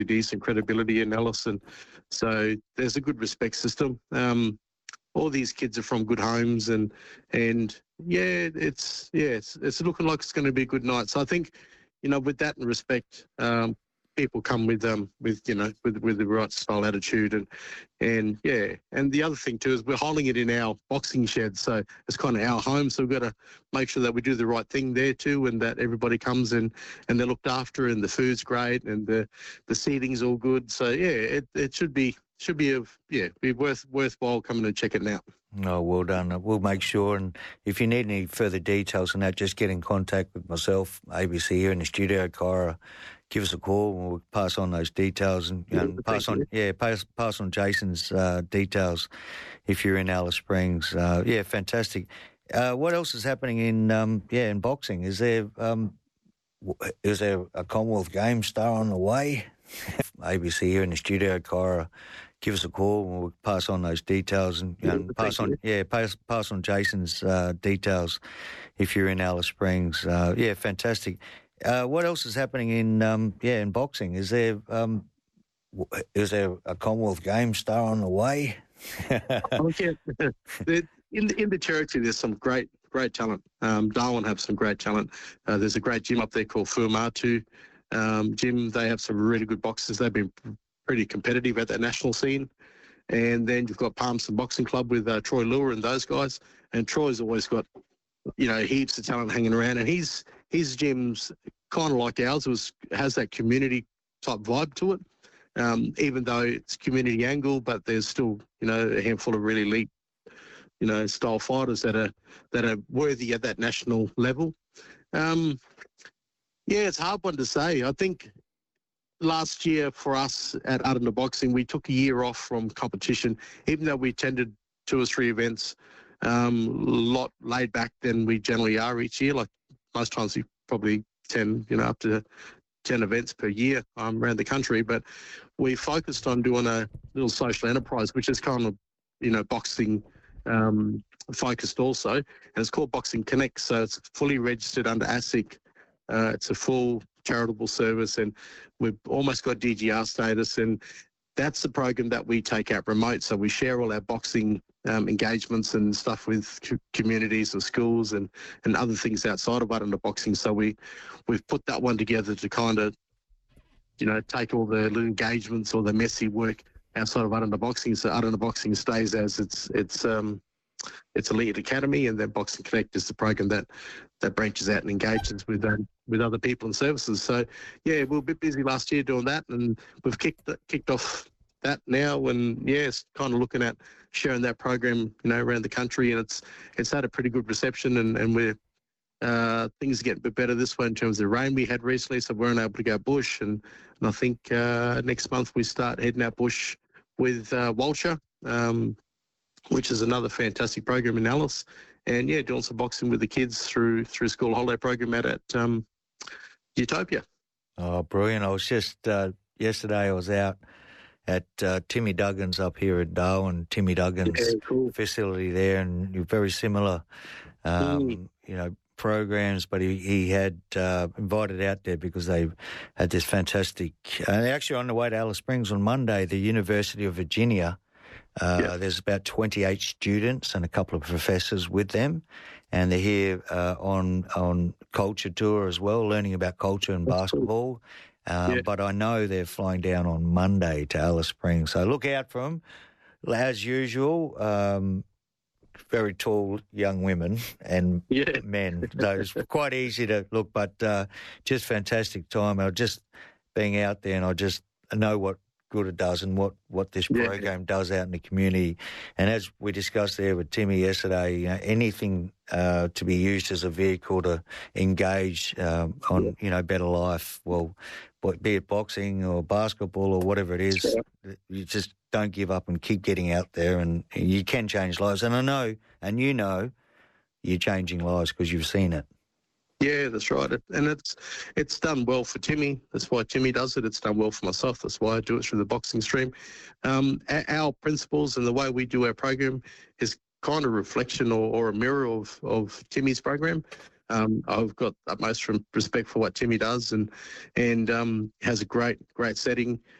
decent credibility in Alice, and so there's a good respect system. All these kids are from good homes, and it's looking like it's going to be a good night. So I think, with that and respect, people come with the right style attitude, and the other thing too is we're holding it in our boxing shed, so it's kind of our home. So we've got to make sure that we do the right thing there too, and that everybody comes in and they're looked after, and the food's great, and the seating's all good. So it should be worthwhile coming and check it out. Oh, well done. We'll make sure, and if you need any further details on that, just get in contact with myself, ABC here in the studio, Kyra. Give us a call, and we'll pass on those details and pass on Jason's details if you're in Alice Springs. Fantastic. What else is happening in boxing? Is there a Commonwealth Games star on the way? ABC here in the studio, Kyra. Give us a call, and we'll pass on those details and pass on Jason's details if you're in Alice Springs. Fantastic. What else is happening in boxing? Is there a Commonwealth Games star on the way? In the territory, there's some great talent. Darwin have some great talent. There's a great gym up there called Fumatu Gym. They have some really good boxers. They've been pretty competitive at that national scene. And then you've got Palmerston Boxing Club with Troy Lure and those guys. And Troy's always got, heaps of talent hanging around. And his gym's kind of like ours, has that community type vibe to it. Even though it's community angle, but there's still, a handful of really elite, style fighters that are worthy at that national level. It's a hard one to say. I think last year for us at Arundel Boxing, we took a year off from competition, even though we attended 2 or 3 events, a lot laid back than we generally are each year. Like most times we probably attend, up to 10 events per year around the country. But we focused on doing a little social enterprise, which is kind of, boxing focused also. And it's called Boxing Connect. So it's fully registered under ASIC. It's a full charitable service, and we've almost got DGR status, and that's the program that we take out remote. So we share all our boxing engagements and stuff with communities and schools and other things outside of Arundel Boxing. So we've put that one together to kind of, take all the little engagements or the messy work outside of Arundel Boxing. So Arundel Boxing stays as its Elite Academy, and then Boxing Connect is the program that branches out and engages with other people and services. So we were a bit busy last year doing that, and we've kicked off that now, and it's kind of looking at sharing that program, around the country, and it's had a pretty good reception, and we're things are getting a bit better this way in terms of the rain we had recently, so we weren't able to go bush, and I think next month we start heading out bush with Walsha, which is another fantastic program in Alice, and doing some boxing with the kids through school holiday program out at Utopia. Oh, brilliant! I was just yesterday. I was out at Timmy Duggan's up here at Darwin. Timmy Duggan's facility there, and very similar, programs. But he had invited out there because they had this fantastic. They're actually on the way to Alice Springs on Monday. The University of Virginia. There's about 28 students and a couple of professors with them, and they're here on culture tour as well, learning about culture and basketball. But I know they're flying down on Monday to Alice Springs, so look out for them. As usual, very tall young women and men. So it's quite easy to look, but just fantastic time. Just being out there, and I just know what good it does and what this program does out in the community. And as we discussed there with Timmy yesterday, anything to be used as a vehicle to engage on better life, well, be it boxing or basketball or whatever it is, you just don't give up and keep getting out there, and you can change lives. And I know, and you're changing lives because you've seen it. Yeah, that's right. And it's done well for Timmy. That's why Timmy does it. It's done well for myself. That's why I do it through the boxing stream. Our principles and the way we do our program is kind of reflection or a mirror of Timmy's program. I've got utmost respect for what Timmy does, and has a great setting.